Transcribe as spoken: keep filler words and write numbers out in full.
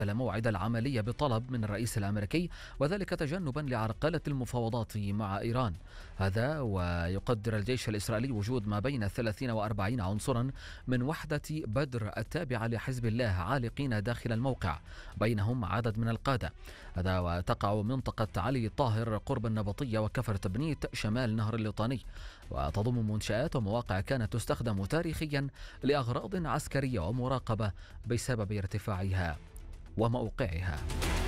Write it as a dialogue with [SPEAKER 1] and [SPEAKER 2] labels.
[SPEAKER 1] موعد العملية بطلب من الرئيس الأمريكي، وذلك تجنبا لعرقلة المفاوضات مع إيران. هذا ويقدر الجيش الإسرائيلي وجود ما بين ثلاثين وأربعين عنصرا من وحدة بدر التابعة لحزب الله عالقين داخل الموقع، بينهم عدد من القادة. هذا وتقع منطقة علي طاهر قرب النبطية وكفر تبنيت شمال نهر الليطاني، وتضم منشآت ومواقع كانت تستخدم تاريخيا لأغراض عسكرية ومراقبة بسبب ارتفاعها وموقعها.